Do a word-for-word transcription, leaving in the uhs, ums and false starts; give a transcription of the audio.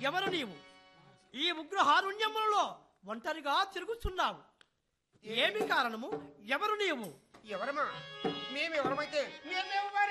ఎవరు నీవు? ఈ ఉగ్రహారుణ్యములలో ఒంటరిగా తిరుగుతున్నావు. ఏమి కారణము? ఎవరు నీవు? ఎవరమా? మేమెవరమైతే మేము